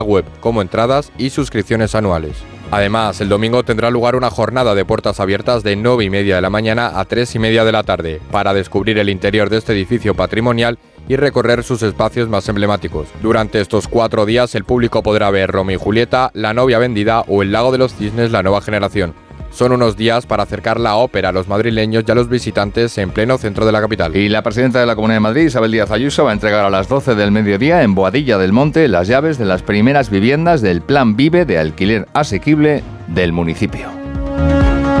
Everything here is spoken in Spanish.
web, como entradas y suscripciones anuales. Además, el domingo tendrá lugar una jornada de puertas abiertas de 9:30 de la mañana a 3:30 de la tarde, para descubrir el interior de este edificio patrimonial y recorrer sus espacios más emblemáticos. Durante estos 4 días, el público podrá ver Romeo y Julieta, La novia vendida o El lago de los cisnes, la nueva generación. Son unos días para acercar la ópera a los madrileños y a los visitantes en pleno centro de la capital. Y la presidenta de la Comunidad de Madrid, Isabel Díaz Ayuso, va a entregar a las 12 del mediodía en Boadilla del Monte las llaves de las primeras viviendas del Plan Vive de alquiler asequible del municipio.